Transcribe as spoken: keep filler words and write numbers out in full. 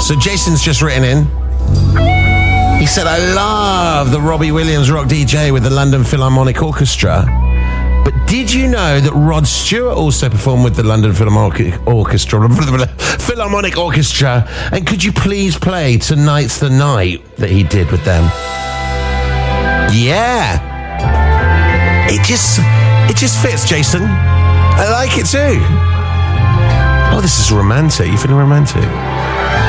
So Jason's just written in. He said, I love the Robbie Williams Rock D J with the London Philharmonic Orchestra. But did you know that Rod Stewart also performed with the London Philharmonic Orchestra? Philharmonic Orchestra. And could you please play Tonight's the Night that he did with them? Yeah. It just, it just fits, Jason. I like it too. Oh, this is romantic. You feeling romantic?